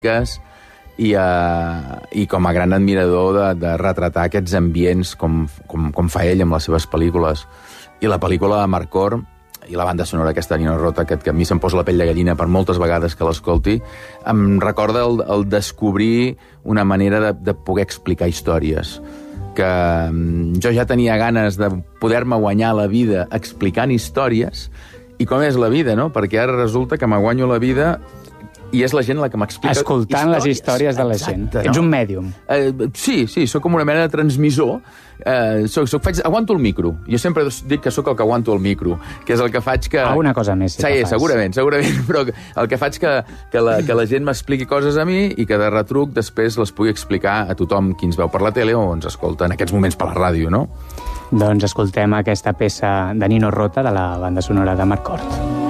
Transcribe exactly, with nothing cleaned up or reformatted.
i, uh, i com a gran admirador de, de retratar aquests ambients com, com, com fa ell amb les seves pel·lícules. I la pel·lícula de Marcor i la banda sonora aquesta de Nino Rota, que, que a mi se'm posa la pell de gallina per moltes vegades que l'escolti, em recorda el, el descobrir una manera de, de poder explicar històries. Que um, jo ja tenia ganes de poder-me guanyar la vida explicant històries, i com és la vida, no? Perquè ara resulta que me guanyo la vida i és la gent la que m'explica escoltant històries. Les històries de la gent. Exacte, no? Ets un mèdium. Eh, sí, sí, sóc com una mena de transmissor. Eh, soc, soc, faig, aguanto el micro. Jo sempre dic que sóc el que aguanto el micro, que és el que faig que... Alguna cosa més, si sí, segurament, segurament, però el que faig que, que, la, que la gent m'expliqui coses a mi i que de retruc després les pugui explicar a tothom qui ens veu per la tele o ens escolta en aquests moments per la ràdio, no? Doncs escoltem aquesta peça de Nino Rota de la banda sonora de Marcor.